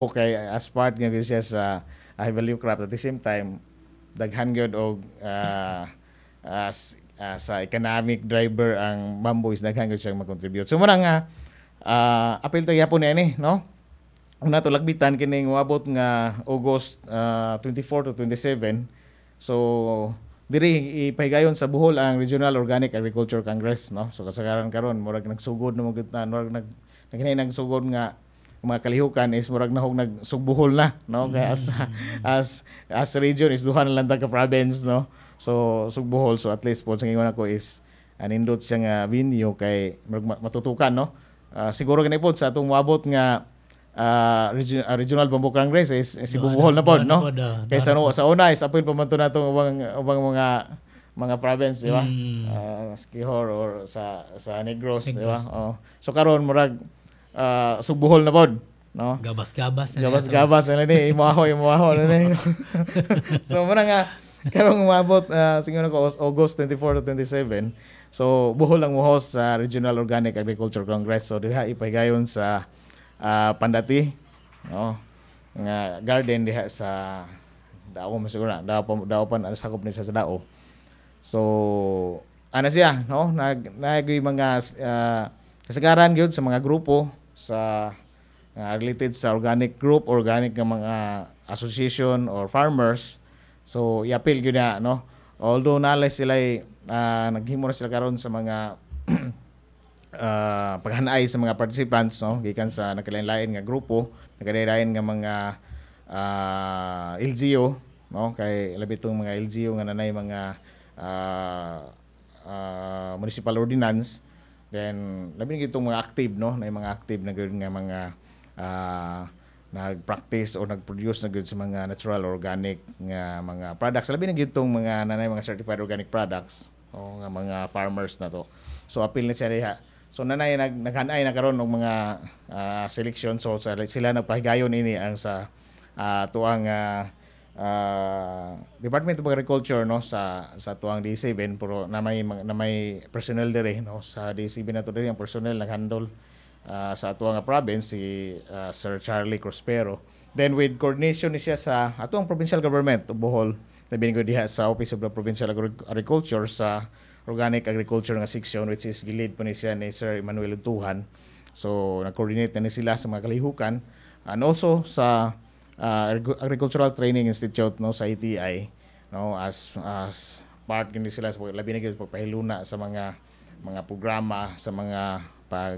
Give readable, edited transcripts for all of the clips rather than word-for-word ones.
okay as part nga gyud siya sa high value crop at the same time daghan gyud og sa economic driver ang bamboo is daghan gyud siyang mag-contribute. So muna nga apil ta gyapon ni no? Una to lagbitan kining moabot nga August 24 to 27. So diri ipahigayon sa Bohol ang Regional Organic Agriculture Congress no. So kasagaran karon murag nagsugod na mo gid na murag nagsugod nga mga kalihukan is murag nahog nagsugbuhol na no kaya as region is duha na lang ta ka province no. So sugbuhol so at least po sa ingon ako is anindot siya nga venue kay matutukan no. Siguro ganay po sa atong moabot nga regional bamboo congress is sibubuhol na pod no kaysa no sa una is apoy pa man to natong ubang mga province di ba Skihor or sa Negros di ba so karon murag subuhol na pod no Gabas-gabas na ni imuaho na ni so muna nga karong umabot siguro ko August 24 to 27 so buhol ang muhos sa Regional Organic Agriculture Congress so diha ipahigayon sa Pandati no nga garden diha sa Dao masiguro Dao pan ang sakop ni sa Dao so ana siya no nagay mga kasagaran gyud sa mga grupo sa related sa organic group organic nga mga association or farmers so iapil gyud na no although nalay sila naghimo na sila karon sa mga paghanay sa mga participants no gikan sa nagkalain-lain nga grupo nagkalain nga mga LGU no kay labi tong mga LGU nga nanay mga municipal ordinance then labi gitong mga active no na mga active na gyud nga mga nag-practice o nag-produce na gyud sa mga natural organic nga mga products labi na gitong mga nanay mga certified organic products o nga mga farmers na to so apil na siya diha so nanay naghanay na karon og mga selection so sila nagpahigayon ini ang sa tuang Department of Agriculture no sa tuang D7 pero na may personnel dire no sa D7 na to dire ang personnel naghandle sa tuang province si Sir Charlie Prospero then with coordination ni siya sa atong provincial government of Bohol labi ko diha sa Office of the Provincial Agriculture sa Organic Agriculture nga section which is gilid po ni siya ni Sir Emmanuel Tuhan. So nag-coordinate na ni sila sa mga kalihukan and also sa Agricultural Training Institute no sa ITI no as part ni sila sa labi na gyud pagpahiluna sa mga programa sa mga pag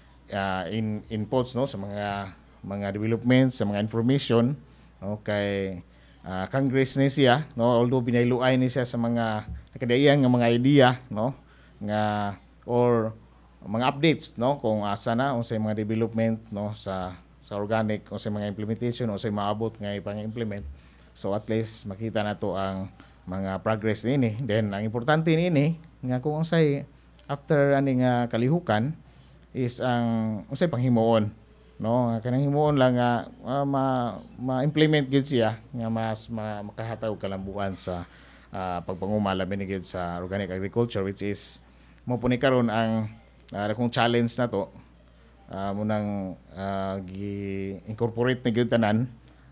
inputs no sa mga developments sa mga information no kay Congress ni siya no although binayluay ni siya sa mga nakadaiyan nga mga idea no nga or mga updates no kung asa na unsay mga development no sa organic unsay mga implementation unsay maabot nga ipang-implement so at least makita nato ang mga progress niini then ang importante niini nga kung unsay after ani nga kalihukan is ang unsay panghimuon no kanang himuon lang nga ma-implement gyud siya nga mas makahataw kalambuan sa pagpanguma labi ni gyud sa organic agriculture which is mo puni karon ang kung challenge na to munang gi-incorporate na gyud tanan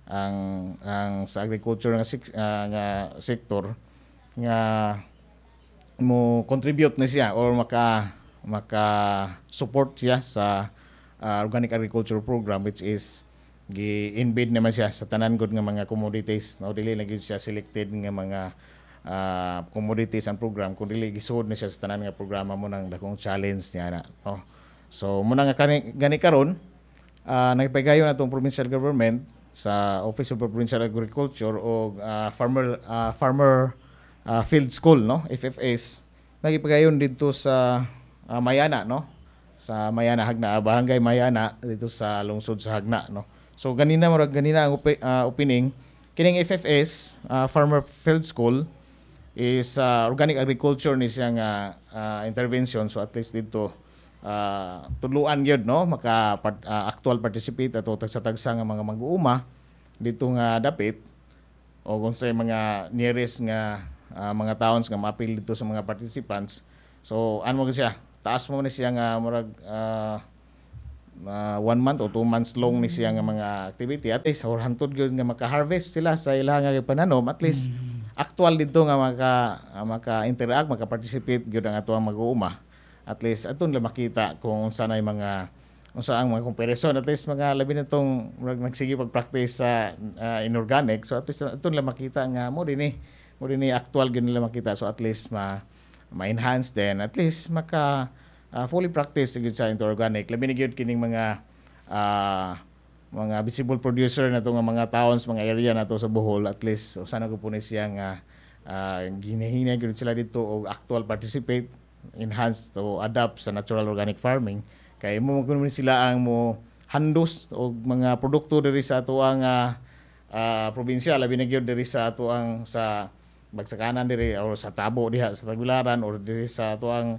ang sa agriculture nga sector nga mo contribute na siya or maka support siya sa organic agriculture program which is gi-embed naman siya sa tanan gud nga mga commodities no dili lang gyud siya selected nga mga commodities and program kun dili gisud na siya sa tanan nga programa mo nang dakong challenge niya na no so muna nga gani karon nagpagayon atong provincial government sa Office of Provincial Agriculture o farmer field school no FFS nagipagayon dito sa Mayana no sa Mayana Hagna barangay Mayana dito sa lungsod sa Hagna no so ganina ang opening kining FFS Farmer Field School is organic agriculture ni siya nga intervention so at least dito tuluan gyud no maka actual participate ato tagsa-tagsa nga mga mag-uuma dito nga dapit o kung sa mga nearest nga mga towns nga maapil dito sa mga participants so ano mo siya taas mo na siya nga murag 1 month o 2 months long ni siya nga mga activity, at least or hantod gyud nga maka-harvest sila sa ilang nga pananom, at least actual dito nga maka-interact, maka-participate gyud ang ato ang mag-uuma. At least aton lang makita kung unsa na mga unsa ang mga comparison, at least mga labi nitong nagsige pag-practice sa inorganic, so at least aton lang makita nga mo dinhi actual gyud nila makita, so at least ma-enhance then at least maka fully practice gyud sa into organic, labi na gyud kining mga visible producer na to nga mga towns, mga area na to sa Bohol, at least usa na ko po ni siya nga ginahina gyud sila dito og actual participate, enhance to adapt sa natural organic farming, kay mo kuno sila ang mo handos og mga produkto diri sa atuang probinsya, labi na gyud diri sa atuang sa Bagsakanan diri or sa Tabo diha sa Tagbilaran, or diri sa atuang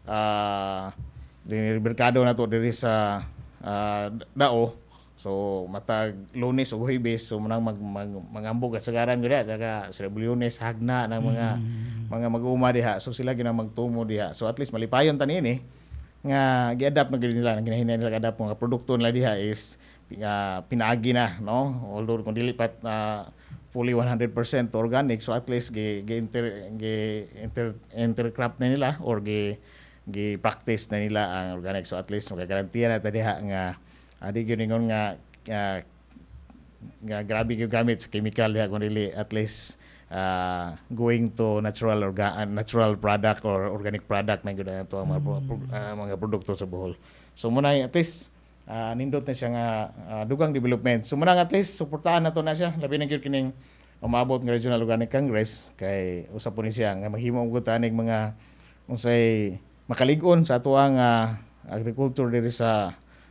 diri merkado na to diri sa Dao. So matag Lunes o Huwebes, so manang mangambog at sagaran gyud daga sa Lunes hagna ng mga mag-uuma diha, so sila gina magtumo diha, so at least malipayon ta niini nga gi-adapt na gyud nila, ang ginahinay nila adapt mga produkto nila diha is pinaagi na, no, although kung dili pat fully 100% organic, so at least intercrop na nila or gi-practice na nila ang organic, so at least magagarantiya na ta diha nga adi gyud ningon nga grabe gyud gamit sa chemical diha, kung dili at least going to natural product or organic product na gyud ato ang mga produkto sa Bohol. So muna at least nindot na siya nga dugang development. So muna at least suportahan nato na siya, labi na gyud kining umabot nga Regional Organic Congress, kay usa po ni siya nga maghimo og tanig mga unsay makalig-on sa ato ang agriculture diri sa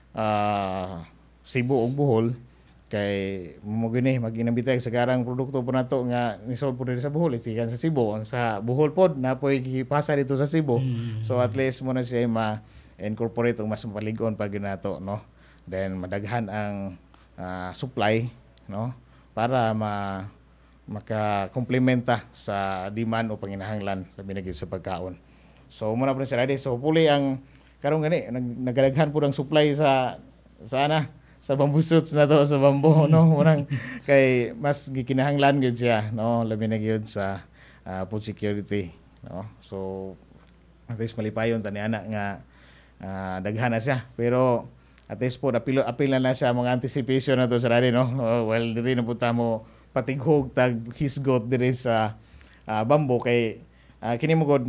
Cebu ug Bohol, kay mo gini mag-inambitay sa garang produkto po nato nga nisold po diri sa Bohol, istikan sa Cebu, ang sa Bohol pod napoy gipasa dito sa Cebu. So at least mo na siya ma-incorporate og mas mapalig-on pag nato, no, then madaghan ang supply, no, para maka-komplementa sa demand o panginahanglan labi na gyud sa pagkaon. So muna po sa ready, so puli ang karon gani nagadaghan pud ang supply sa sa bamboo shoots na to, sa bamboo, no, murang kay mas gikinahanglan gyud siya, no, labi na gyud sa food security, no. So at least malipayon tani ana nga daghan na siya, pero at least po apil na siya mga anticipation na to sa ready, no. Well diri na punta mo patighog tag hisgot diri sa bamboo, kay kini mo gud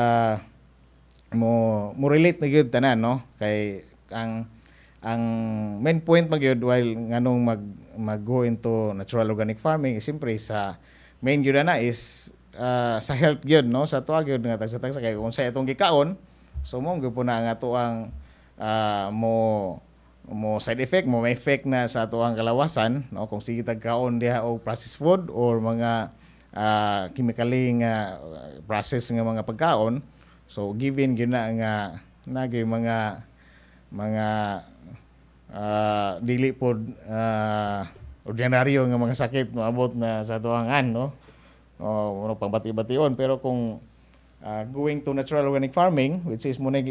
mo relate na gyud tanan, no, kay ang main point magyud while nganong mag-go into natural organic farming is simpre sa main gyud na is sa health gyud, no, sa tuwa gyud nga tagsa-tagsa, kay kung sa itong gikaon, so mo gyud po na nga tuang mo side effect, mo may effect na sa tuang kalawasan, no, kung sige tagkaon diha og processed food or mga chemically nga process nga mga pagkaon, so given gyud na nga nagyoy mga dili pod ordinaryo nga mga sakit moabot na sa tuangan, no, o pangbati-bation. Pero kung going to natural organic farming, which is muna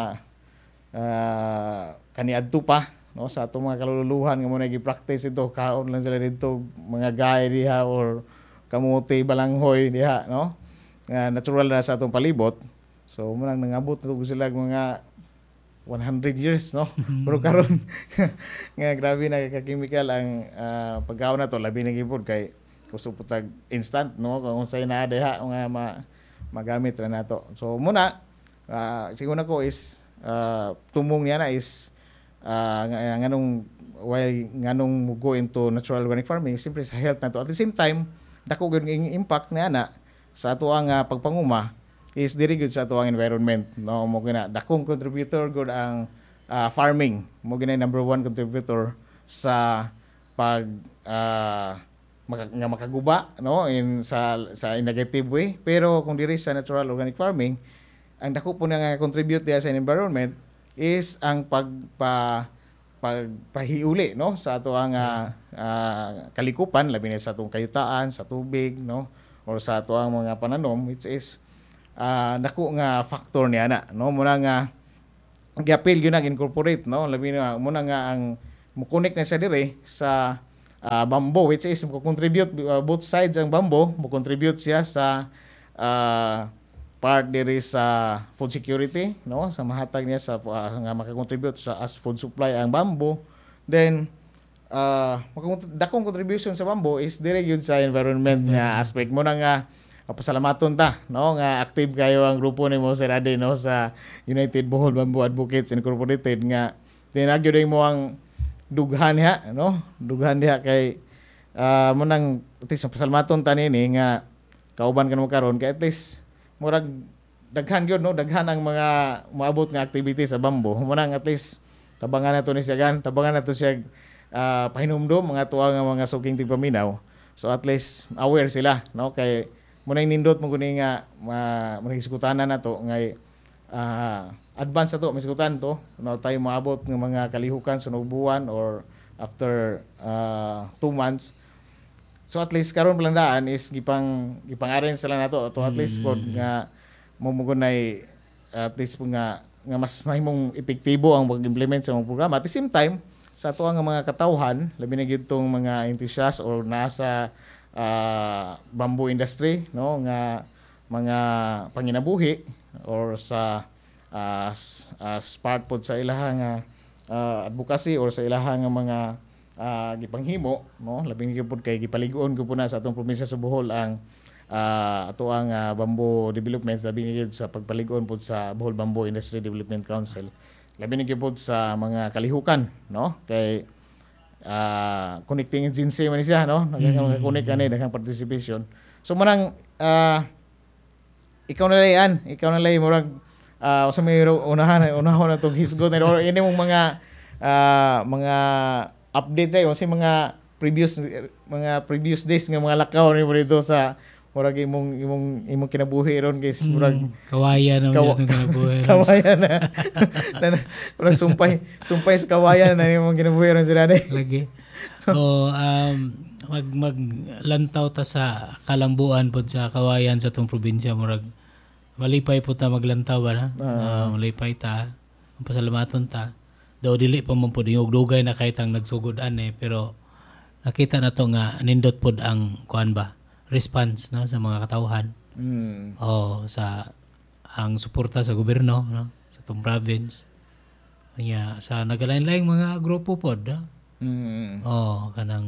kaniadto pa, no, sa atong mga kaluluhan nga muna gi-practice ito, kaon lang sila dito mga gay diha or kamote balanghoy diha, no, natural na sa atong palibot. So muna nangabot na sila mga 100 years, no. Pero karon nga grabe na ka-chemical ang pagkaon na to, labi na gipod kay kusuputag instant, no, kung say na diha nga magamit ra nato. So muna siguro nako is tumong niya na is nganong mo go into natural organic farming, simpre sa health nato. At the same time, dako gyud ang impact niya na sa ato ang pagpanguma is diri gyud sa atuang environment, no, mo gina dakong contributor gud ang farming, mo gina number 1 contributor sa pag makaguba, no, sa negative way. Pero kung diri sa natural organic farming, ang dako po nga contribute diha sa environment is ang pagpahiuli, no, sa atuang kalikupan, labi na sa atong kayutaan, sa tubig, no, or sa atuang mga pananom, which is dako nga factor niya na, no, muna nga giapil gyud na incorporate, no, labi na muna nga ang mo-connect na siya dire sa bamboo, which is mo-contribute both sides ang bamboo mo-contribute siya sa uh, part diri sa food security, no, sa mahatag niya sa nga makakontribute sa as food supply ang bamboo. Then dakong contribution sa bamboo is dire gyud sa environment nga aspect mo na nga pasalamaton ta, no, nga active kayo ang grupo nimo Sir Ade, no, sa United Bohol Bamboo Advocates Incorporated nga tinagyo din mo ang dughan diha, no, dughan diha kay mo nang at least pasalamaton ta nini nga kauban kanimo karon kay at least murag daghan gyud, no, daghan ang mga maabot nga activity sa bamboo mo nang at least tabangan nato ni siya tabangan nato siya pahinumdom mga tuwa nga mga suking tigpaminaw, so at least aware sila, no, kay muna nindot mo guni nga manisgutanan nato ngay advance ato misgutan to, no, tayo maabot ng mga kalihukan sa buwan or after 2 months. So at least karon palandaan is gipang-arrange sila nato to at least pod nga mumugunay at least po nga mas mahimong epektibo ang pag-implement sa mga programa. At the same time, sa ato nga mga katawhan, labi na gyud tong mga enthusiast or nasa bamboo industry, no, nga mga panginabuhi or sa as part pod sa ilahang advocacy or sa ilahang mga gipanghimo, no, labi gyud pod kay gipaligon gyud po na sa atong probinsya sa Bohol ang ato ang bamboo developments, labi gyud sa pagpaligon pod sa Bohol Bamboo Industry Development Council, labi gyud pod sa mga kalihukan, no, kay connecting agency man siya, no, nagka-connect ani daghang participation. So manang ikaw na lay murag sa may unahon na tong hisgot na or ini mong mga update sa kasi mga previous days nga mga lakaw ni mo dito sa murag imong kinabuhi ron guys, murag kawayan na itong kinabuhi kawayan na murag sumpay sa kawayan na imong kinabuhi ron sila lagi. Maglantaw ta sa kalambuan pod sa kawayan sa tong probinsya, murag malipay po ta maglantaw ba na? Malipay ta, pasalamaton ta. Daw dili pa man pod yung dugay na kahit ang nagsugodan pero nakita na to nga nindot pod ang kuan ba response, no, sa mga katawhan. Sa ang suporta sa gobyerno, no, sa tong province. Kanya sa nagalain-laing mga grupo pod, no? Kanang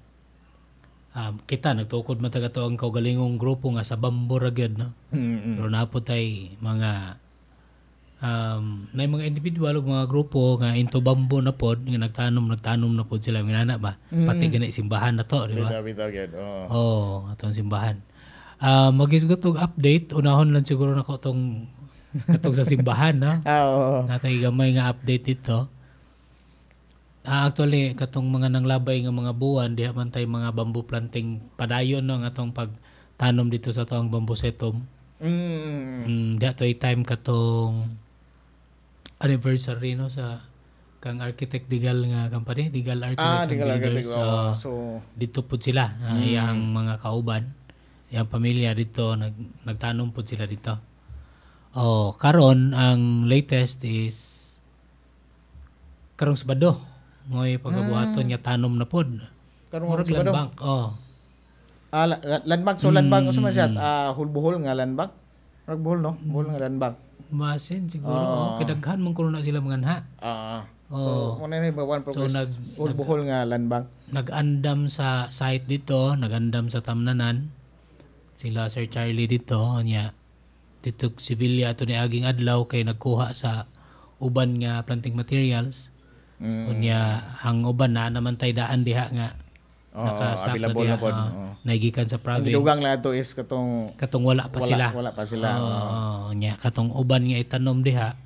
kita nagtukod mataga to ang kaugalingong grupo nga sa bamboo ra gyud, no. Pero napod tay mga na mga individual ug mga grupo nga into bamboo na pod nga nagtanom na pod sila nga ba pati gani simbahan na to, di ba? Atong simbahan. Magisgot og update unahon lang siguro nako tong katong sa simbahan, no. Natay gamay nga update dito. Actually katong mga nanglabay nga mga buwan diha man tay mga bamboo planting padayon, no, nga atong pagtanom dito sa toang bamboo setom. Diha toy time katong anniversary, no, sa kang architect Digal nga company, Digal Architects and Builders. So dito po sila, iyang mga kauban, iyang pamilya dito nagtanom po sila dito. Karon ang latest is karong Sabado ngoy pagabuhaton nga tanom na pod. Karong Sabado. Landbank. So landbank usa man siya hulbuhol nga landbank. Buhol, no? Buhol nga landbank. Basin siguro kidaghan man kuno na sila mga nha. So muna ni bawan progress buhol nga landbank. Nag-andam sa site dito, nag-andam sa tamnanan. Sila Sir Charlie dito nya dito Sevilla ato ni aging adlaw kay nagkuha sa uban nga planting materials. Unya ang uban na naman tay daan diha nga naka-stock na diha, naigikan sa province. Ang dugang lang ito is katong wala pa sila. Nya katong uban nga itanom diha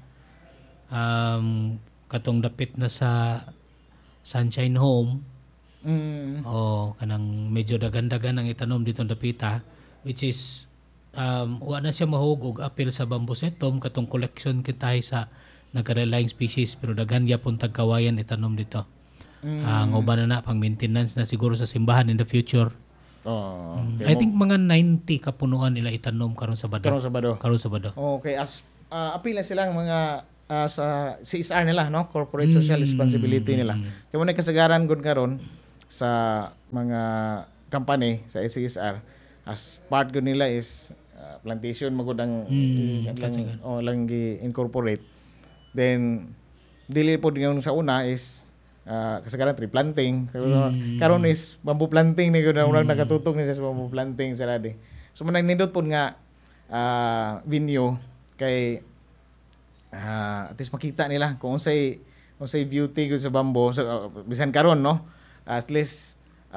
katong dapit na sa Sunshine Home. Kanang medyo dagan-dagan ang itanom dito dapita, which is wa na siya mahugog apil sa bamboo setom katong collection kitay sa nagka-relying species pero daghan gyapon tagkawayan itanom dito. Ang uban na pang maintenance na siguro sa simbahan in the future. I think mga 90 kapunuan nila itanom karon Sabado. Okay, as apil na silang mga sa CSR nila, no, corporate social responsibility nila. Kaya mo na kasagaran gud karon sa mga company sa CSR as part gud nila is plantation magud ang lang gi-incorporate. Then dili pod yung sa una is kasagaran tree planting. Karon is bamboo planting ni gud na urang nakatutok ni sa bamboo planting sa ladi. So man nindot pod nga venue kay at least makita nila kung unsay beauty gud sa bamboo so, bisan karon no at least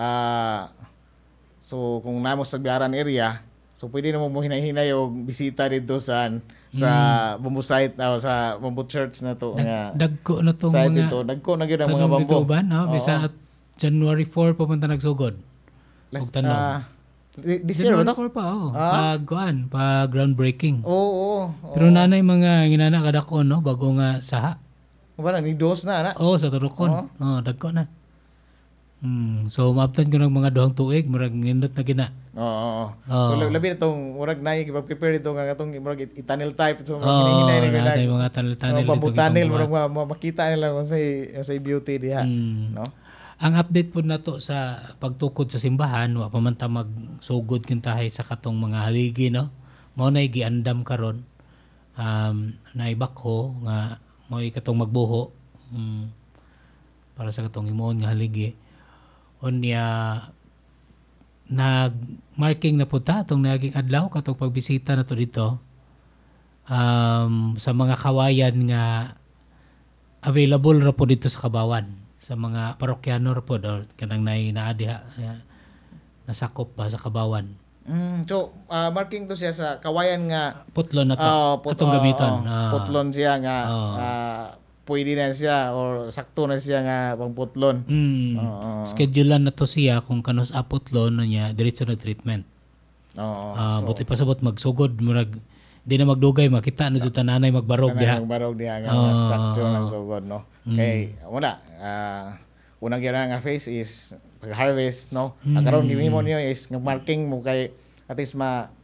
so kung namo sa Biaran area so pwede na mo hinay-hinay og bisita dito sa bamboo site sa bamboo church na to nga dagko na tong site mga dito dagko na gyud ang mga bamboo ba no bisan at January 4 pumunta nagsugod og tanom this year ba to? Pa groundbreaking. Oo. Pero nanay mga ginana kadako no bago nga saha. Wala ni dos na. Sa turukon. Dagko na. So maabtan ko ng mga duhang tuig murag nindot na gina. Oo. So labi na tong murag nay prepare dito nga katong murag itanil type so hinahinay na gina. Mga tanil dito. Tanil murag makita nila kung say beauty diha, no? Ang update po na to sa pagtukod sa simbahan, wa pa man ta magsugod kintahay sa katong mga haligi, no? Mao na giandam karon. Naibakho nga mao katong magbuho para sa katong himuon nga haligi. Unya nag-marking na po ta itong naging adlaw katong pagbisita na to dito sa mga kawayan nga available ra po dito sa Kabawan. Sa mga parokyano po or kanang naadiha nasakop pa sa Kabawan. So marking to siya sa kawayan nga putlon na to. Atong gamiton. Putlon siya nga pwede na siya or sakto na siya nga pang putlon. Schedulean na to siya kung kanos putlon niya diretso na treatment. Buti pa sabot magsugod murag di na magdugay makita no jud tananay magbarog diha. Magbarog diha nga structure ng sugod no. Kay wala unang gyud nga phase is pag-harvest no. Ang karon gihimo niyo is nga marking mo kay at least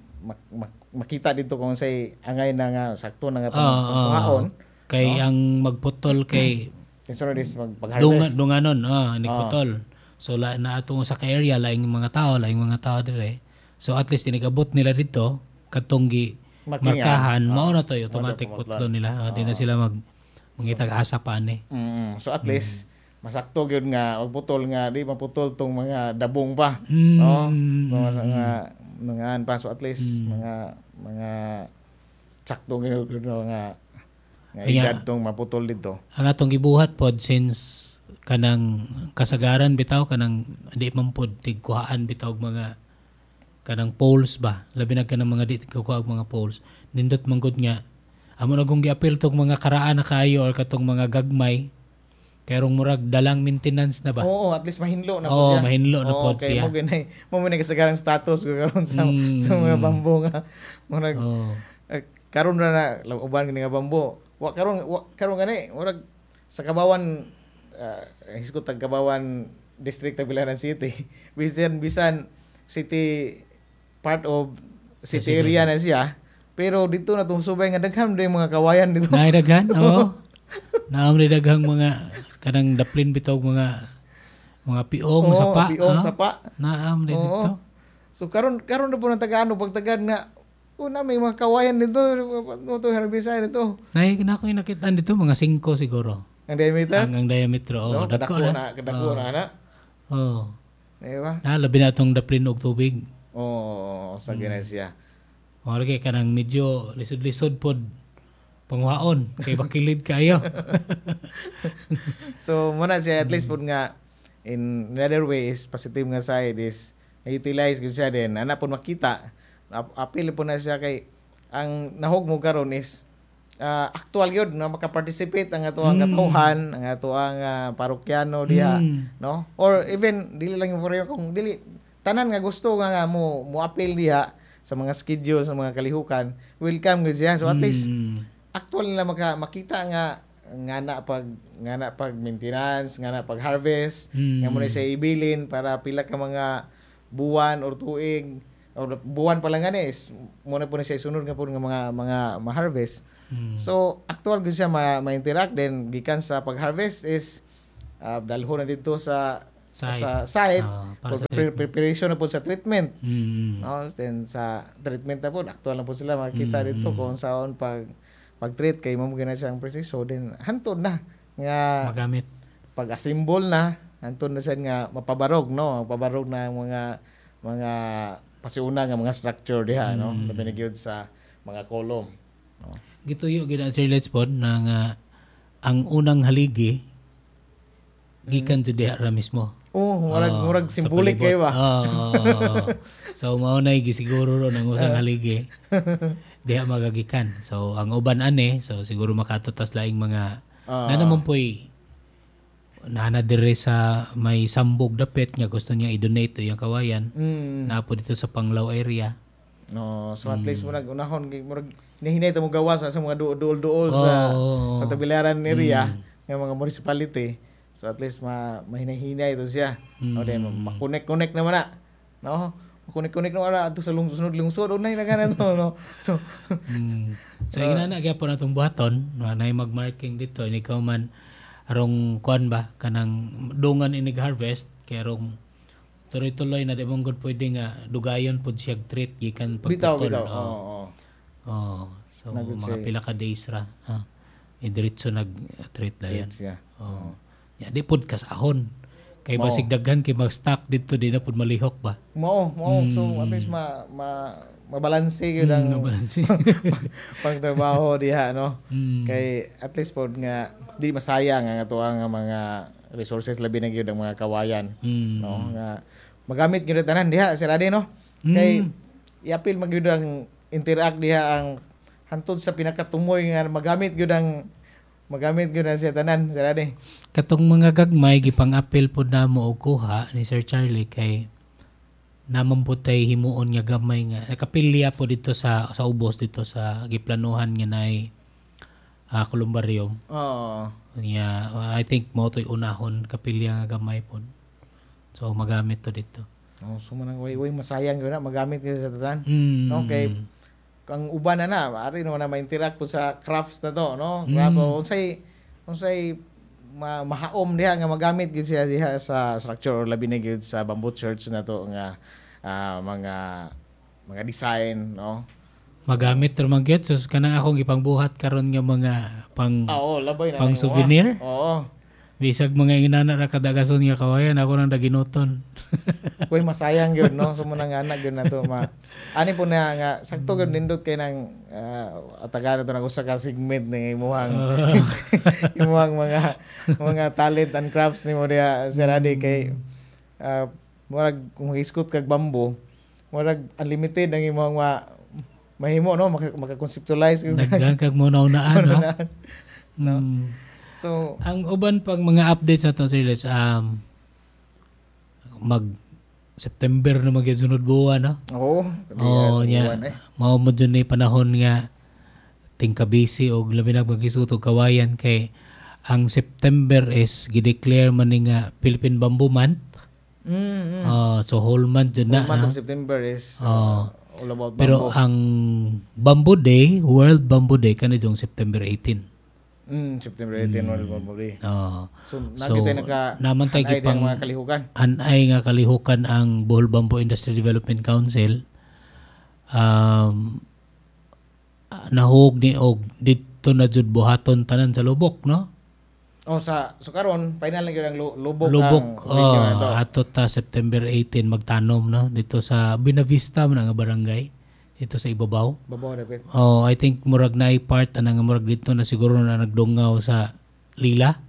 makita dito kung say angay na nga sakto na nga panghaon. Kay ang magputol kay sunod is pag-harvest. Dunganon nigputol. So na atong sa area laing mga tao dire. So at least inigabot nila dito katong markahan mao na to automatic putlo nila di na sila mangitag asa pa ani. So at least masakto gyud nga og putol nga di maputol tong mga dabong pa no mga pa so at least mga sakto gyud nga edad tong maputol dito. Ang atong gibuhat pod since kanang kasagaran bitaw kanang di man pod tigkuhaan bitaw mga kanang poles ba labi na kanang mga di kuha og mga poles nindot manggod nga amo na gong giapil tong mga karaan na kayo or katong mga gagmay kayong murag dalang maintenance na ba at least mahinlo na po siya mahinlo na po siya mo ginay kasagaran status ko karon sa mga bambo nga murag karon na uban nga bambo karon gani murag sa Kabawan hisgot tag Kabawan district of Bilaran City bisan city part of city area na siya pero dito na tong subay nga daghan day mga kawayan dito daghan naam ri daghang mga kanang daplin bitaw mga piong sapa naam ri dito so karon na po ng Tagaano pag tagad nga una may mga kawayan dito to herbicide dito nay na ko nakita dito mga 5 siguro ang diameter dagko na diba labi na tong daplin og tubig sa siya. Lagi ka nang medyo lisod-lisod pod pangwaon kay bakilid kayo. So muna siya at least pod nga in another way is positive nga side is utilize gud siya din ana pod makita apil po na siya kay ang nahog mo karon is actual yun na maka-participate ang ato ang katauhan ang ato ang parokyano diha no or even dili lang yung kung dili tanan nga gusto nga mo appeal diha sa mga schedule sa mga kalihukan welcome gud siya so at least actual nila makita nga na pag maintenance nga na pag harvest nga mo na siya ibilin para pila ka mga buwan or tuig buwan pa lang gani is muna po na siya isunod nga po nga mga ma-harvest. Mm. So actual gyud siya ma-interact then gikan sa pag-harvest is dalhon na dito sa site para sa preparation na po sa treatment. Mm. No, then sa treatment na po actual na po sila makita dito kung saan pag-treat kay mo gina siyang proseso then hantod na nga magamit pag-assemble na hantod na siya nga mapabarog no mapabarog na ang mga pasiuna nga mga structure diha no labi na gyud sa mga column no. Gituyo gid ang Sir Let's Pod na nga ang unang haligi gikan jud diha ra mismo. Murag symbolic kayo ba? So mao nay gisiguro ro nang usang haligi. Diha magagikan. So ang uban ani so siguro makatutas laing mga naman po'y nana dire sa may sambog dapit nga gusto niya i-donate yung kawayan. Napo dito sa Panglao area. No, so at least murag unahon murag hinahinay ta mo gawas sa mga duol-duol sa Tagbilaran area nga mga municipality. So at least mahinay-hinay ito siya. O then makunik-kunik naman na. No? Makunik-kunik naman na ito sa sunod-lungsod. Unay na ka na ito. No? So, so inana kaya po na itong buhaton, na mag-marking dito, ini ka man, arong kuan ba, kanang dungan inig-harvest, kaya arong tuloy-tuloy na di mong good pwede nga dugayon po siya treat gikan pagputol. Bitaw. So mga pila ka days ra. Idiretso nag-treat na yan. Ya di pod kasahon. Kay basig daghan kay mag-stock dito di na pod malihok ba. Mao. So at least mabalanse gyud ang pagtrabaho diha no. Kay at least pod nga di masayang ang ato ang mga resources labi na gyud ang mga kawayan no nga magamit gyud tanan diha Sir Ade no. Kay iapil magyud ang interact diha ang hantod sa pinakatumoy nga magamit gyud ang siya tanan Sir Ade. Katong mga gagmay gipang-apil pod namo og kuha ni Sir Charlie kay naman po tay himuon nga gamay nga nakapilya po dito sa ubos dito sa giplanuhan nga nay columbarium. I think mo to'y unahon kapilya nga gamay po. So magamit to dito. So manang way masayang gyud na magamit gyud sa tanan. Okay. Ang uban na ari naman na ma-interact po sa crafts na to no. Craft unsay mahaom diha nga magamit gyud siya diha sa structure or labi na gyud sa bamboo church na to nga mga design no. Magamit ra man gyud sus kanang akong gipangbuhat karon nga mga labay na pang souvenir. Oo. Bisag mga inana ra kadagason nga kawayan ako nang daginuton. Kuy masayang gyud no so manang anak gyud na to ani po na nga sakto gyud nindot kay nang atagan to nang usa ka segment ng imuhang mga talent and crafts nimo diha Sir Ade kay murag kung iskot kag bamboo murag unlimited ang imong mahimo no maka-conceptualize daghan kag muna-unaan no. So ang uban pag mga updates na to Sir Let's mag September na magyud sunod buwan no. Mao mo dyan panahon nga tingka busy og labi na magisutog kawayan kay ang September is gideclare man ni nga Philippine Bamboo Month. So whole month dyan na. Whole month of September is all about bamboo. Pero ang Bamboo Day, World Bamboo Day kanidong September 18. September 18 World Bamboo Day. So nagita naman tay gipang mga kalihukan. Anay nga kalihukan ang Bohol Bamboo Industry Development Council. Nahog ni og dito na jud buhaton tanan sa lubok no. So karon final na gyud ang lubok ato ta September 18 magtanom no dito sa Binavista man nga barangay. Ito sa ibabaw. Dapit. I think murag na part anang murag dito na siguro na nagdungaw sa Lila.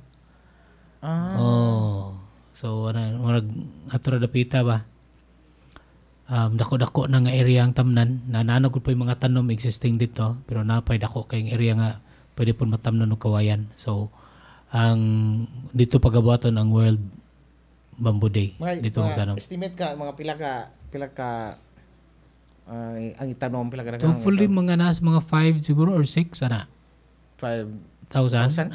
So murag ato ra dapita ba. Dako-dako na nga area ang tamnan. Nananag po yung mga tanom existing dito pero napay dako kayong area nga pwede po matamnan og kawayan. So ang dito pagabuhaton ang World Bamboo Day. Dito magtanom. Estimate ka mga pila ka ang itanom pila ka hopefully mga nas mga 5 siguro or 6 ana 5,000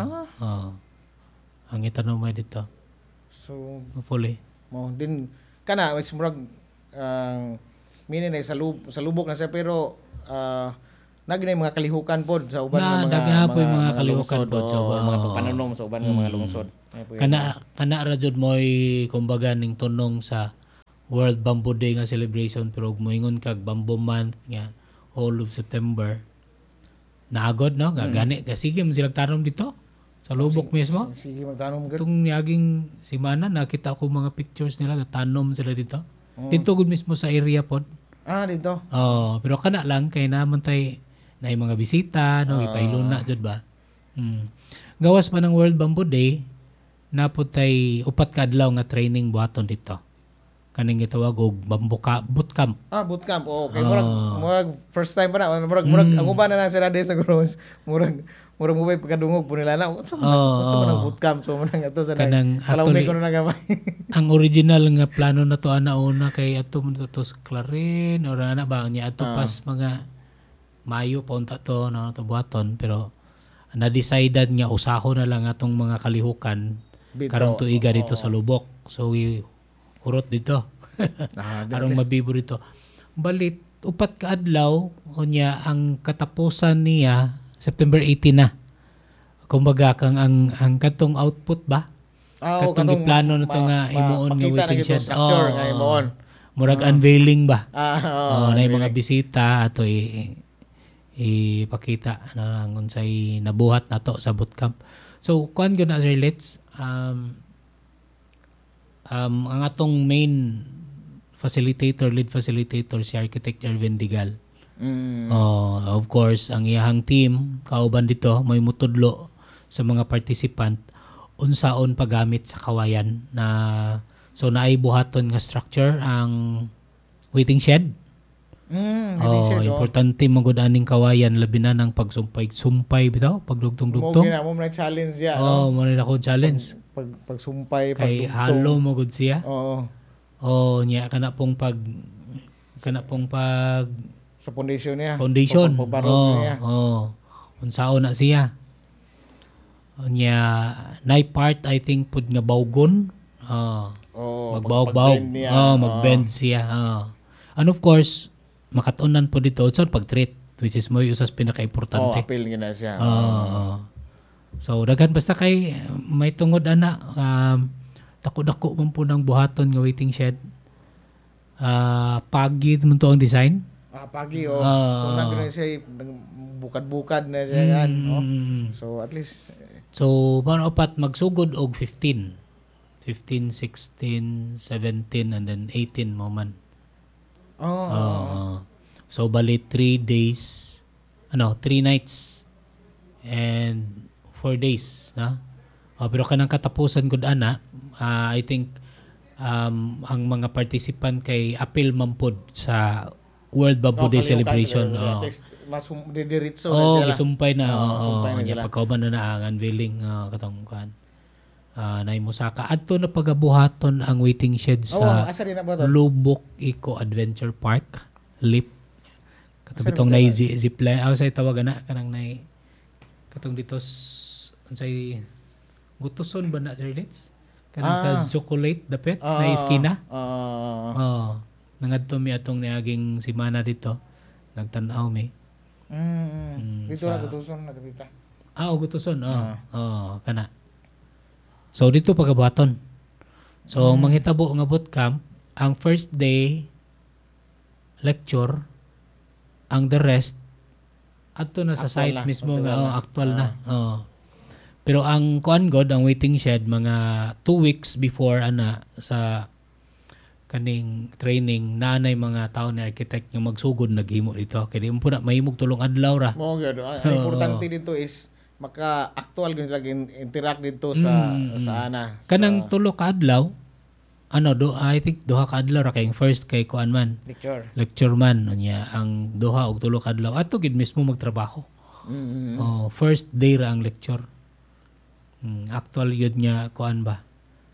ang itanom ay dito so hopefully mo din kana mas murag meaning na sa lubok na siya pero naginay mga kalihukan pod sa uban ng mga kalihukan lungsod, pod sa uban. mga pagpananom sa uban ng mga lungsod. Kana ra jud moy kumbaga ning tunong sa World Bamboo Day nga celebration pero moingon kag Bamboo Month nga all of September. Naagod no, nga gani sige man sila tanom dito sa lubok mismo. Sige magtanom gud. Itong niyaging simana nakita ko mga pictures nila tanom sila dito. Dito gud mismo sa area pod. Dito. Pero kana lang kay naman tay na mga bisita no ipailuna jud ba. Gawas pa ng World Bamboo Day napod tay upat ka adlaw nga training buhaton dito. Kaning gitawag og bootcamp. Bootcamp. Okay, murag first time pa na. Murag ang uban na sila day sa Gross. Murag mo bay pagkadungog po nila na. Unsa man ang bootcamp? So man ato sa nang kalawmi ko na nagamay. Ang original nga plano na to una kay ato man to sa Clarin or ana ba niya ato pas mga Mayo paunta to no to buhaton pero na-decided nga usaho na lang atong mga kalihukan karong tuiga dito sa lubok. So urot dito. Arong mabibo dito. Balit upat ka adlaw unya ang katapusan niya September 18 na. Kumbaga kang ang katong output ba? Katong giplano na to nga himuon nga waiting shed. Murag unveiling ba? Na mga bisita ato ipakita na unsay nabuhat nato sa bootcamp. So kuan gyud na relates ang atong main lead facilitator si Architect Erwin Digal. Of course, ang iyahang team kauban dito may mutudlo sa mga participant unsaon paggamit sa kawayan na so naay buhaton nga structure ang waiting shed. Importante magud aning kawayan labi na ng pagsumpay bitaw pagdugtong-dugtong. Mo na challenge ya. Mo na ko challenge. Pagsumpay kay halo magud siya. Nya kana pong pag sa foundation niya. Niya. Unsaon na siya. Nya nay part I think pud nga bawgon. Magbaw-baw. Magbend siya. And of course makatunan po dito sa pag-treat which is mo usas pinaka-importante. Appeal gina siya. So daghan basta kay may tungod ana dako-dako man po ng buhaton nga waiting shed. Pagi man to ang design. Pagi so nagre siya bukad-bukad na siya gan. So at least paano upat magsugod og 15, 16, 17 and then 18 mo man. So bali 3 days 3 nights and 4 days na. Pero kanang katapusan gud ana I think ang mga participant kay appeal man pod sa World Bamboo Day celebration. Mas didiretso na sila. Gisumpay na. Pagkauban na ang unveiling katong kan. Nay Musaka adto na pagabuhaton ang waiting shed sa Lubok Eco Adventure Park LIP katong nay zipline say tawag na kanang nay katong dito unsay gutuson ba na relates kanang sa chocolate dapit na iskina nangadto mi atong niaging simana dito nagtan-aw mi dito ra gutuson na dapita gutuson kana. So dito pagabuhaton. So manghitabo nga bootcamp, ang first day lecture, ang the rest adto na sa site mismo nga actual na. Pero ang kuan god ang waiting shed mga 2 weeks before sa kaning training nanay mga tao na architect nga magsugod naghimo dito kay di mo na mahimog tulong adlaw ra. Mo gyud. Ang importante dito is maka-actual gyud lagi interact dito sa ana. Kanang tulo ka adlaw I think duha ka adlaw ra kay first kay kuan man. Lecture man unya ang duha og tulo ka adlaw ato gid mismo magtrabaho. First day ra ang lecture. Actual yun nga kuan ba.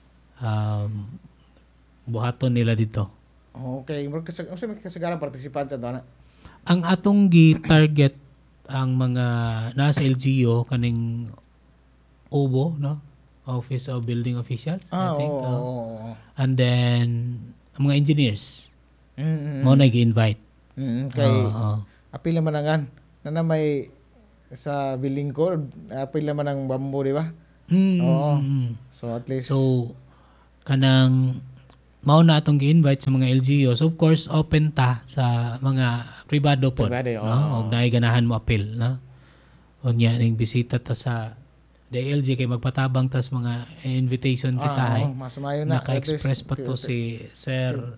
Buhaton nila dito. Okay, mo kasagaran participant sa ana. Ang atong gi-target ang mga nasa LGU kaning OBO no Office of Building Officials I think and then ang mga engineers Mao na gi-invite. Kay Oo. apil naman ang na may sa Bilingkod, apil naman ang bamboo, di ba? Oo. So at least So kanang mao na atong gi-invite sa mga LGUs. Of course, open ta sa mga pribado pod, Pribado, no? oo. Og naay ganahan mo apil, no? Unya ning bisita ta sa DLG kay magpatabang tas mga invitation kita hay. masumayo na. Naka-express pa to si Sir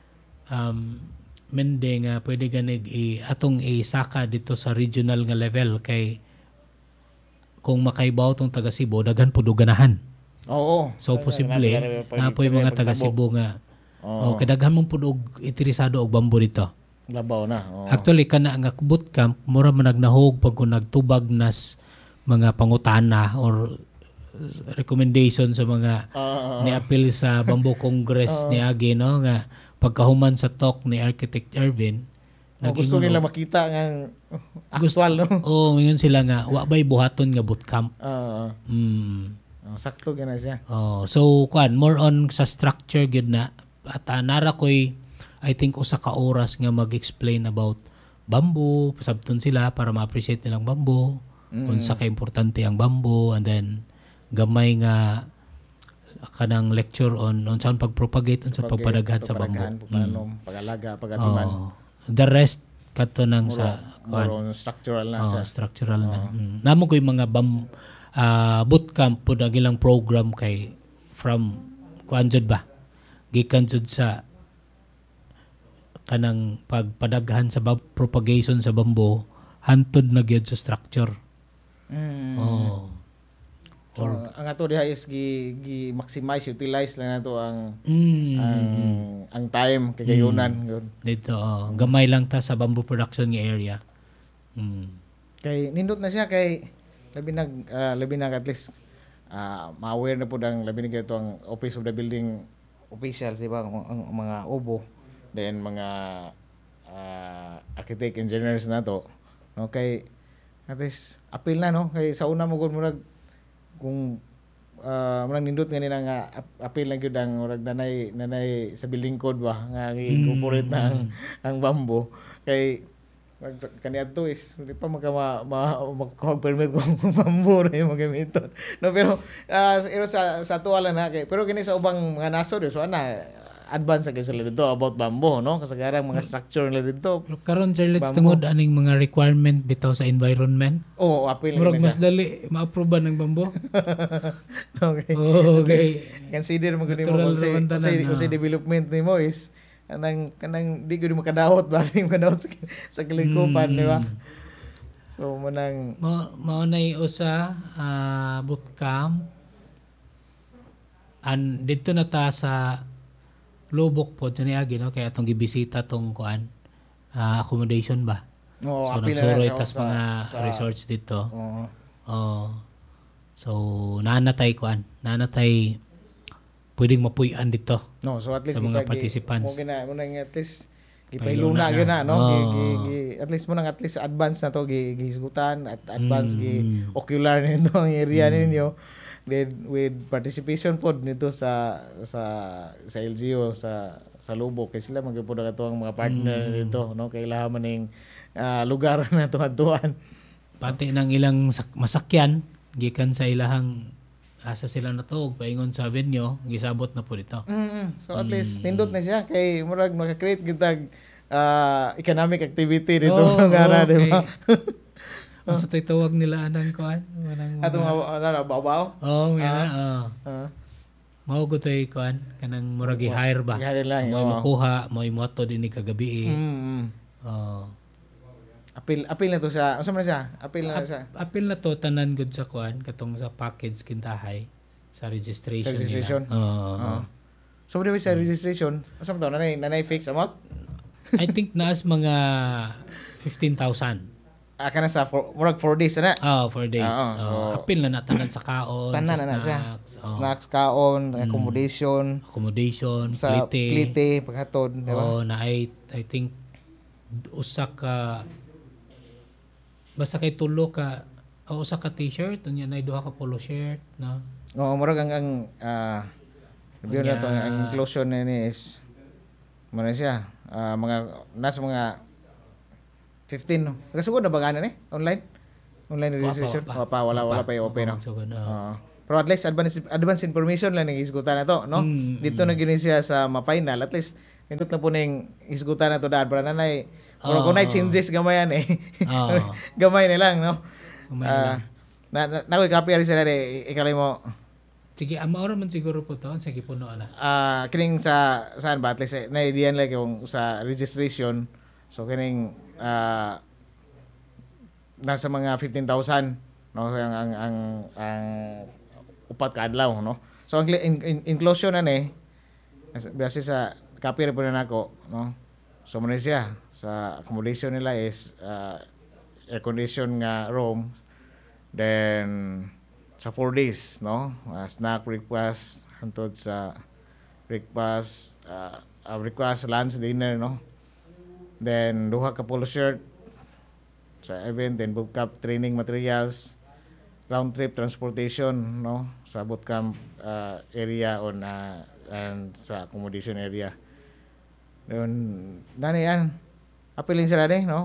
Mende nga pwede ganig atong isaka dito sa regional nga level kay kung makaibaw tong taga Cebu daghan pud og ganahan. Oo. So posible napoy mga taga Cebu nga kay daghan mong pud og interesado og bambo dito. Labaw na. Oo. Actually kana nga bootcamp mura man nagnahog pag kung nagtubag nas mga pangutana or recommendation sa mga ni-appeal sa Bamboo Congress ni Agi, no? Nga pagkahuman sa talk ni Architect Ervin, gusto nila makita nga actual, no? Ngayon sila nga, wa ba'y buhaton nga bootcamp. Sakto gana siya. So, more on sa structure gyud na. At nara ko'y, I think, usa ka oras nga mag-explain about bamboo, pasabton sila para ma-appreciate nilang bamboo, unsa ka importante ang bamboo, and then gamay nga kanang lecture on saan pagpropagate unsa pagpadaghat sa bamboo, pag-alaga, pag-atiman. The rest kadto nang sa more structural na siya. Structural na. Namo koy mga bootcamp pud ang ilang program kay from kuan jud ba gikan jud sa kanang pagpadaghan sa propagation sa bamboo hantod na gyud sa structure. So, ang ato diha is gi-maximize, utilize lang nato ang time kagayunan gud. Dito gamay lang ta sa bamboo production nga area. Kay nindot na siya kay labi nag at least ma-aware na pud ang labi na ang office of the building officials, di ba, ang mga obo, then mga architect engineers nato, no? Kay at least appeal na, no? Kay sa una mo gud murag kung murag nindot nga nila nga appeal lang gyud ang murag nanay sa building code ba nga incorporate na ang bamboo kay kaniadto is hindi pa mag-permit kung bamboo na yung magamiton, no? Pero sa tuwala na kay pero kini sa ubang mga nasod so ana advance sa sila dito about bamboo, no? Kasagarang mga structure nila dito. Karon sir, let's tungod aning mga requirement bitaw sa environment. Appeal murag mas dali ma-approve ng bamboo. Okay. Okay. Consider mo gud mo sa development nimo is kanang di gud makadawat ba ning makadawat sa kalikupan, di ba? So mao nay usa bootcamp dito na ta sa Lubok po ni Agi, no? Kaya itong gibisita tong kuan accommodation ba? So nagsuroy tas mga resorts dito. So nanatay pwedeng mapuy-an dito. No, so at least sa mga participants. Mo na at least gipailuna gyud na, no? At least mo nang at least advance na to gihisgutan at advance ocular nito ang area ninyo. With participation pod nito sa LGU sa Lubok kay sila magpud ato ang mga partner dito, no? Kailangan man ning lugar na tuhan-tuhan. Pati nang ilang masakyan gikan sa ilahang asa sila natog paingon sa venue gisabot na po dito. So at least nindot na siya kay murag maka-create gitag economic activity dito ngara, di ba? Sa tawag nila anang kuan atong babaw. Mao ko tay kuan kanang murag i-hire ba. Mo makuha mo imoto dinhi kagabi. Apil na to sa unsa man siya? Apil na to tanan gud sa kuan katong sa package kintahay sa registration. So when sa registration, unsa man to nanay fix amount? I think naas mga 15,000. Kana sa murag 4 days na. 4 days. So apil na tanan sa kaon, tanan na siya. Snacks, kaon, accommodation, sa plite paghatod, di ba? Na I think usa ka basta kay tulo ka usa ka t-shirt unya nay duha ka polo shirt, no? Murag ang review na to ang inclusion ni is Muna siya. Mga nasa mga 15 no. Nakasugod na ba gana ni? Online registration. Wala pa i-open no. Pero at least advance information lang ng isgutan na to, no? Dito na gini siya sa ma-final. At least nindot na po ning isgutan na to daan para nanay kung na changes gamayan gamay na lang, no? Copy rin sila ikalay mo. Sige, amaora man siguro po to. Sige, puno na. Kining saan ba? At least, na-idean lang yung sa registration. So, kining, nasa mga 15,000, no? Ang upat ka adlaw, no? So, ang inclusion na base sa copy rin po na ako, no? So, muna siya. Sa accommodation nila is, air condition nga room. Then, sa 4 days, no? Snack breakfast hantod sa breakfast, lunch, dinner, no? Then duha ka polo shirt sa event, then bootcamp training materials, round trip transportation, no? Sa bootcamp area and sa accommodation area. Then nani yan? Apilin sila no?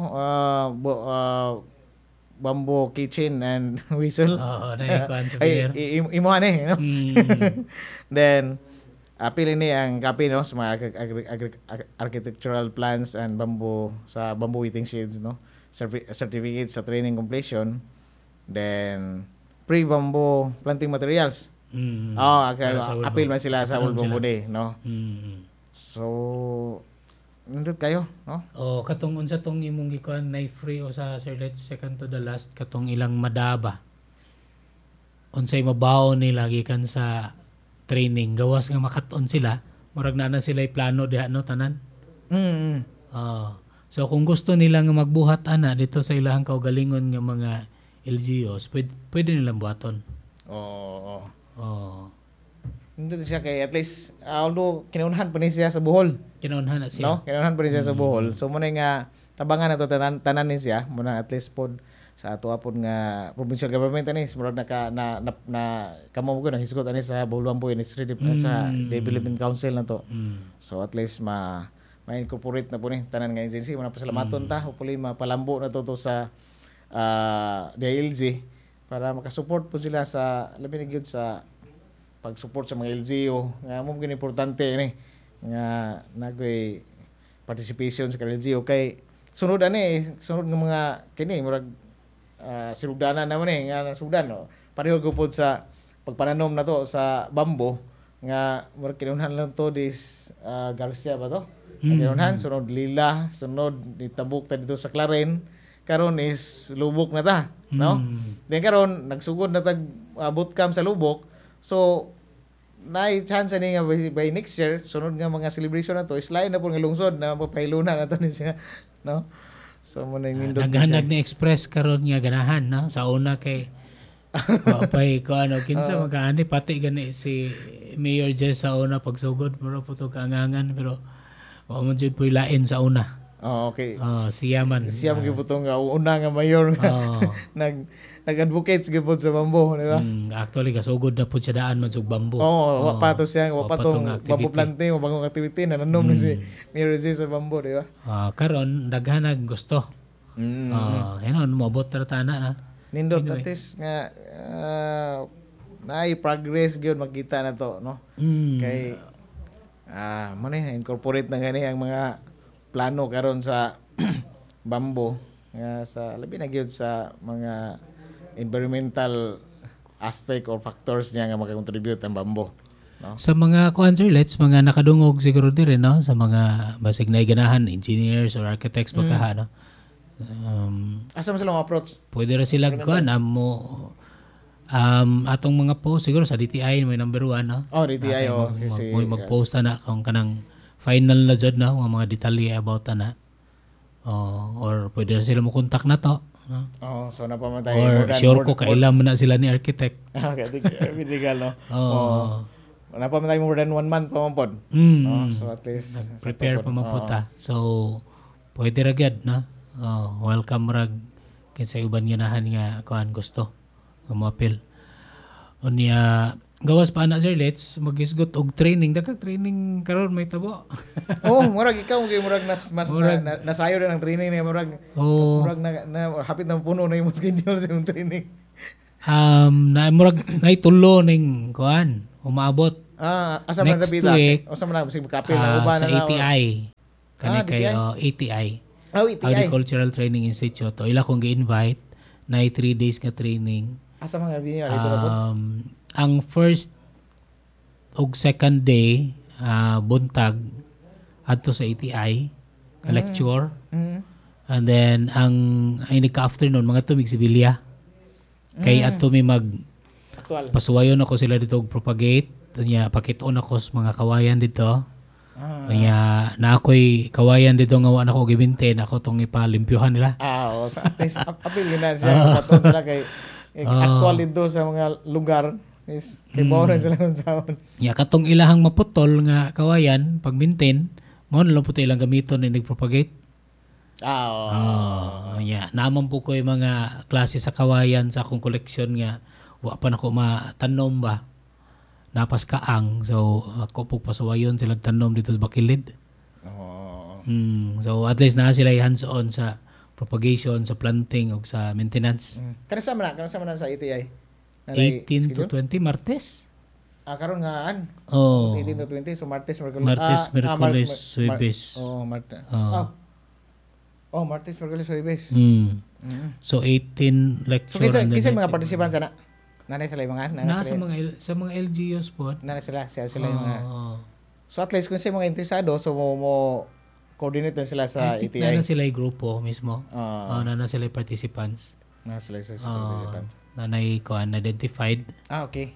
Bamboo kitchen and whistle. Imuha no? Then, apilin ni ang copy, no? Sa mga architectural plans and bamboo waiting sheds, no? Certificates sa training completion. Then, pre-bamboo planting materials. Apil man sila sa World Bamboo Day, no? So, nandun kayo, no? Katong unsa tong imong gikuan na free o sa Sir Let's second to the last katong ilang madaba. Unsay mabaw nila gikan sa training gawas nga makat-on sila, murag na sila plano diha no tanan. So kung gusto nila nga magbuhat ana dito sa ilahang kaugalingon nga mga LGUs, pwede nilang buhaton. Nandun siya kay at least although kinaunahan pa ni siya sa Bohol. Kinaunahan na siya. No? Kinaunahan pa ni siya sa Bohol. So muna nga tabangan na to tanan ni siya muna at least pod sa ato apon nga provincial government ani murag na kamo mo na hisgot ani sa Bohol Bamboo Industry sa Development Council na to. So at least ma-incorporate na po ni tanan nga agency muna pasalamaton ta hopefully mapalambo na to sa DILG para makasupport po sila sa labi na gyud sa pag-support sa mga LGU nga mo gini importante ni nga nagoy participation sa LGU kay sunod nga mga kini murag sirugdanan naman nga nasudan no pareho gupod sa pagpananom na to sa bamboo nga murag kinunhan lang to Garcia ba to kinunhan sunod Lila sunod nitabuk ta dito sa Claren karon is Lubok na ta no then karon nagsugod na tag bootcamp sa Lubok. So, chance ni nga by next year, sunod nga mga celebration na to, is lain na po nga lungsod na mapahilunan na to siya, no? So, muna yung nindot naghanag ni Express karon nga ganahan, no? Sa una kay wapay ko kinsa magaani pati gani si Mayor Jess sa una pagsugod, pero po to kaangangan, pero mo jud po lain sa una. Okay. Siya man. Siya man giputong nga una nga mayor nag-advocate gipod sa bamboo, di ba? Actually kasugod na pud siya daan man sa bamboo. Wa pa to bamboo planting o bagong activity na nanom ni si Mayor Jess sa bamboo, di ba? Karon daghanag gusto. Moabot ra tana na. Nindot at least nga naay progress gyud makita na to, no? Kay incorporate na gani ang mga plano karon sa bamboo nga sa labi na gyud sa mga environmental aspect or factors niya nga makakontribute ang bamboo, no? Sa mga Sir, mga nakadungog siguro dire no sa mga basig na ganahan engineers or architects bakaha no. Asa man sila approach? Pwede ra sila kuan atong mga post siguro sa DTI may number 1 no. DTI kasi mag-post na kung kanang final na jud na mga detalye about na. Or pwede na sila mo contact na to. No? So napamatay. Or sure ko kailan na sila ni architect. Legal, no? Napamatay more than 1 month pa man pod. So at least prepare pa maputa. So pwede ra gyud no. Welcome rag kinsa uban ganahan nga kuan gusto nga moapil. Unya gawas pa ana sir, let's magisgot og training, dagkag training karon may tabo. Oh, murag ikaw kay murag mas Murag- nasayo na ng training niya murag Oh, murag na hapit na puno na yung schedule sa yung training. na murag naitulo ning kuan, umaabot Asa man Next nabita? week, O sa man sige kapil na uban sa na. ATI. Kani kay DTI? ATI. Oh, ETI. Agricultural Training Institute. O ila kong gi-invite na 3 days nga training. Asa man gabi niyo dito na po? Ang first ug second day buntag adto sa ATI lecture, Mm. and then ang ini ka afternoon mga tumig Sibilya kay adto mi mag Aktual. pasuwayon ako sila dito og propagate nya pakit-on ako sa mga kawayan dito. Kaya na ako'y kawayan dito nga wala ako gibinten ako tong ipalimpyuhan nila. O sa at least apil yun na siya katon sila kay actual dito sa mga lugar is kay bawra sila ng saon. Ya katong ilahang maputol nga kawayan pag maintain mo na lang po ilang gamiton ni nagpropagate. Ya naman po ko yung mga klase sa kawayan sa akong koleksyon nga wa pa nako matanom ba. Napas kaang so ako po pasuwayon sila tanom dito sa bakilid. So at least na sila hands-on sa propagation, sa planting ug sa maintenance. Kanasa man na sa ETI. 18 to 20 Martes. Karon nga 18 to 20 so Martes, Merkules, Huwebes. Martes. Oh. Martes, Merkules, Huwebes. So 18 lecture So and then kisa mga participants sana? Nanay sila yung mga sa mga LGUs po. nanay sila yung mga. So at least kung sila mga interesado so mo coordinate na sila sa ETI. Na sila yung grupo mismo. Na sila yung participants. Na sila sa participant. Nanay ko identified. Okay.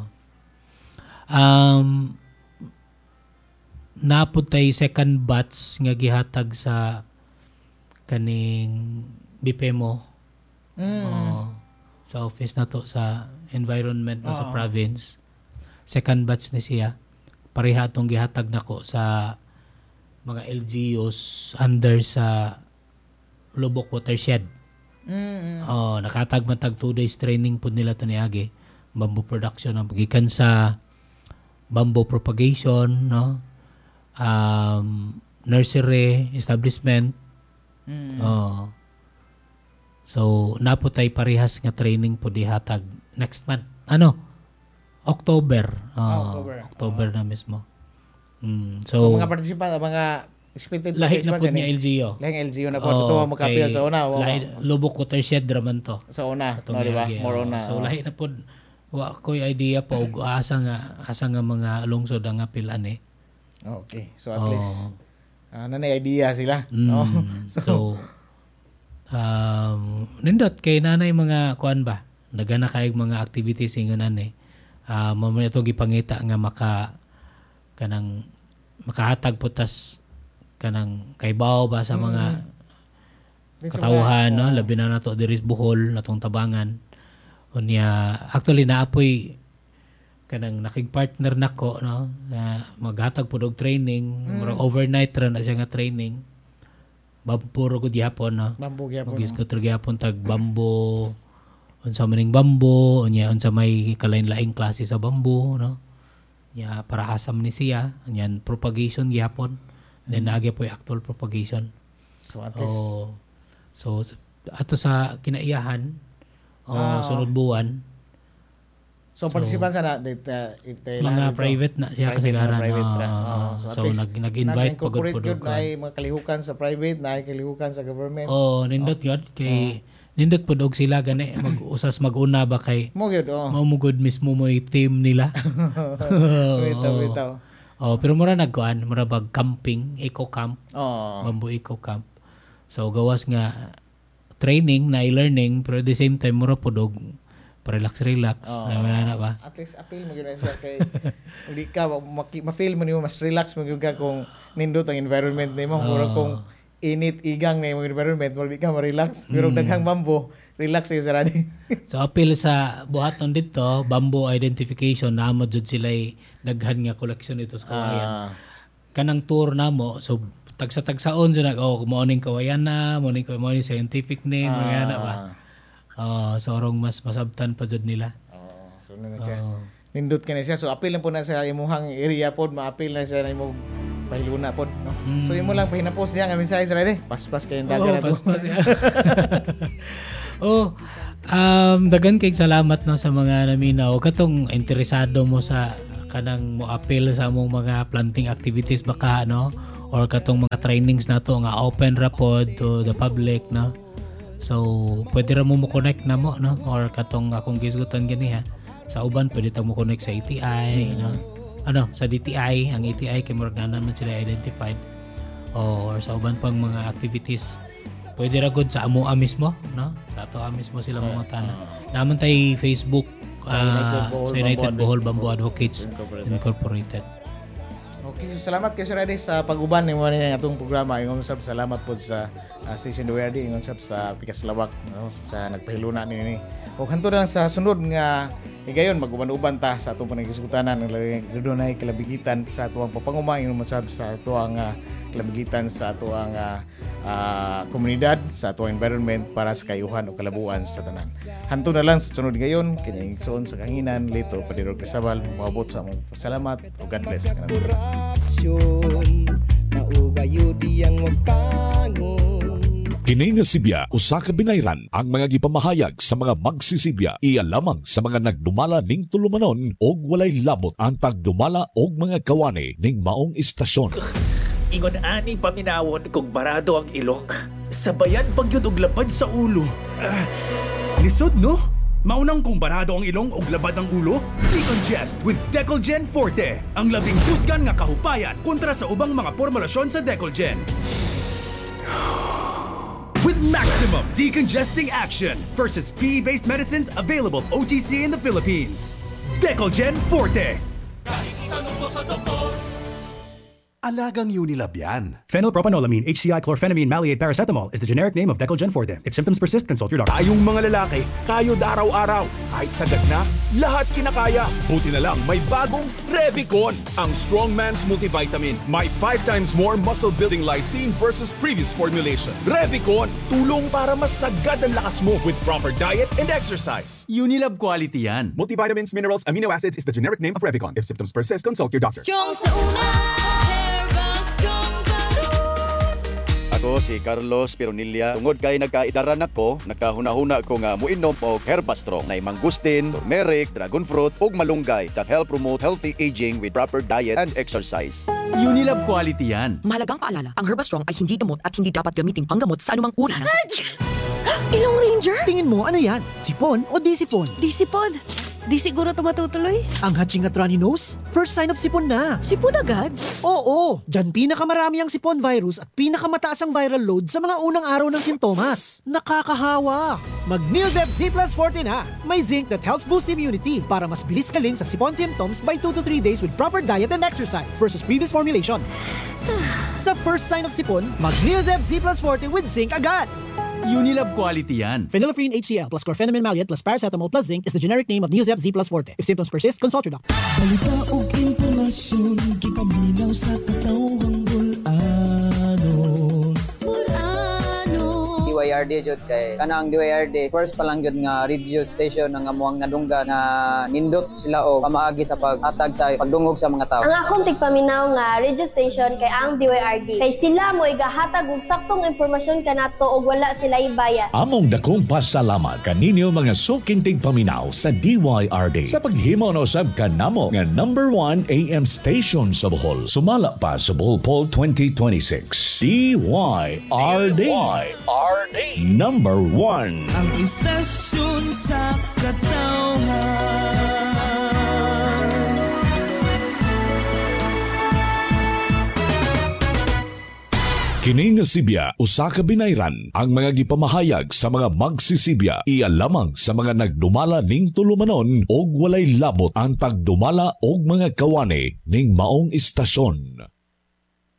Napod tay second batch nga gihatag sa kaning BPMO. Sa office na to sa environment na sa province. Second batch ni siya. Pareha itong gihatag nako sa mga LGUs under sa Lubok Watershed. Nakatag matag 2 days training po nila to niagi. Bamboo production ang pagikan sa bamboo propagation, no? Nursery establishment. So naputay parehas nga training po dihatag next month. October. October na mismo. So mga participant, mga expected lahi na po niya LGU. Lahing LGU na po. Ito magkapil sa una. Lubok Watershed raman to. Sa una. No, diba? More una. So lahi na po. Wa ko'y idea pa og asa nga mga lungsod ang apilan eh. Okay. So at least nanay idea sila. No? So nindot kay nanay mga kuan ba? Nagana kay mga activities ingon ani. Mo ito gipangita nga makahatag putas kanang kaybaw ba sa mga katawhan, no? Labi na nato diri sa Bohol natong tabangan. Unya actually naapoy kanang nakig-partner nako, no, na maghatag pud og training, overnight ra na siya nga training. Puro ko gihapon, no. Bamboo gyapon. Gisgot gihapon tag bamboo. Unsa maning bamboo, unya unsa may kalain-laing klase sa bamboo, no. Ya para asam ni siya, unya propagation gihapon. Then naagi po actual propagation. So at least so ato sa kinaiyahan sunod buwan. So participants na mga private na siya kasagaran. So nag-invite pagod na ay mga kalihukan sa private, na ay kalihukan sa government. Nindot yun kay nindot po og sila gani mag-usas mag-una ba kay mo gyud mamugod mismo mo yung team nila. Bitaw. Pero mura nagkuan, mura bag camping, eco camp. Bamboo eco camp. So gawas nga training na e-learning pero at the same time mura pod og relax na ba? At least appeal mo gyud siya kay hindi ka ma-feel mo nimo mas relax mo gyud ka kung nindot ang environment nimo mura kung init igang na yung environment mo di ka ma-relax pero daghang bamboo relax sa saradi. So appeal sa buhaton dito bamboo identification namo jud sila daghan nga collection dito sa kawayan. Kanang tour namo so tagsa-tagsaon jud mao ning kawayan na mao ning scientific name mga na ba. So orong mas masabtan pa jud nila. So na siya. nindot ka na siya. So apil lang po na sa imuhang area po, maapil na siya na imong pahiluna po, no? So imo lang pahinapos niya nga mensahe sa ready. Paspas kay dagan na to. Dagan kay salamat no sa mga naminaw katong interesado mo sa kanang mo appeal sa among mga planting activities baka no, or katong mga trainings nato nga open ra pod to the public, no? So pwede ra mo connect na mo, no, or katong akong gisgutan gani ha sa uban pwede ta mo connect sa ATI, no, sa DTI. Ang ATI kay murag na naman sila identified, or sa uban pang mga activities pwede ra gud sa amoa mismo, no, sa ato mismo sila mga tana naman tay Facebook sa United Bohol Bamboo Advocates Incorporated. Okay, so salamat kay Sir Eddie sa pag-uban ni mo ni atong programa. Ingon sab salamat po sa Station DYRD, ingon sab sa Pikaslawak, no, sa nagpahiluna ni. O kanto na sa sunod nga higayon mag-uban-uban ta sa atong panagisgutanan ng dunay kalabigitan sa atuang papanguma, ingon sab sa atuang kalabigitan sa atuang komunidad, sa atuang environment para sa kayuhan o kalabuan sa tanan. Hanto na lang sa sunod ngayon kini igsoon sa kanginan Lito Padirog Rizabal, moabot sa among salamat ug God bless. Kini nga Sibya usa ka binayran ang mga gipamahayag sa mga magsisibya iya lamang sa mga nagdumala ning tulumanon og walay labot ang pagdumala og mga kawani ning maong istasyon. Ingon ani paminawon kung barado ang ilong. Sabayan pagyud og labad sa ulo. Lisod no? Maunang kung barado ang ilong og labad ang ulo? Decongest with Decolgen Forte. Ang labing tusgan nga kahupayan kontra sa ubang mga formulasyon sa Decolgen. With maximum decongesting action versus PE-based medicines available OTC in the Philippines. Decolgen Forte. Kahit itanong mo sa doktor. Alagang Unilab yan. Phenylpropanolamine, HCI, chlorphenamine, maleate, paracetamol is the generic name of Decolgen Forte. If symptoms persist, consult your doctor. Tayong mga lalaki, kayod araw-araw. Kahit sagad na, lahat kinakaya. Buti na lang may bagong Revicon, ang strong man's multivitamin. May 5 times more muscle-building lysine versus previous formulation. Revicon, tulong para masagad ang lakas mo with proper diet and exercise. Unilab quality yan. Multivitamins, minerals, amino acids is the generic name of Revicon. If symptoms persist, consult your doctor. Strong sa una. Ako si Carlos Pironilla. Tungod kay nagkaidaran ako, nagkahuna-huna ko nga muinom og Herbastrong na mangustin, turmeric, dragon fruit ug malunggay that help promote healthy aging with proper diet and exercise. Unilab quality yan. Mahalagang paalala, ang Herbastrong ay hindi gamot at hindi dapat gamiting panggamot sa anumang uri ng Ilong Ranger? Tingin mo, ano yan? Sipon o di sipon? Di sipon. Di siguro ito matutuloy. Ang hatching at runny nose? First sign of sipon na. Sipon agad? Oo, dyan pinakamarami ang sipon virus at pinakamataas ang viral load sa mga unang araw ng sintomas. Nakakahawa. Mag-Neosep Z Plus Forte na. May zinc that helps boost immunity para mas bilis kaling sa sipon symptoms by 2 to 3 days with proper diet and exercise versus previous formulation. Sa first sign of sipon, mag-Neosep Z Plus Forte with zinc agad. Unilab quality yan. Phenylephrine HCl plus chlorphenamine maleate plus paracetamol plus zinc is the generic name of Neosep Z Plus Forte. If symptoms persist, consult your doctor. Balita o impormasyon, gipaminaw sa katawang bulanon. DYRD jud kay kanang DYRD first pa lang jud nga radio station nga amuang nadungga nga nindot sila og pamaagi sa paghatag sa pagdungog sa mga tao. Ang akong tigpaminaw nga radio station kay ang DYRD kay sila mo igahatag og saktong impormasyon kanato og wala sila ibayad. Among dakong pasalamat kaninyo mga suking tigpaminaw sa DYRD sa paghimo no sab kanamo nga number 1 AM station sa Bohol. Sumala pa sa Bohol Poll 2026. DYRD. Number 1. Ang istasyon sa katawhan. Kini nga Sibya usa ka binayran ang mga gipamahayag sa mga magsisibya iya lamang sa mga nagdumala ning tulumanon og walay labot ang pagdumala og mga kawani ning maong istasyon.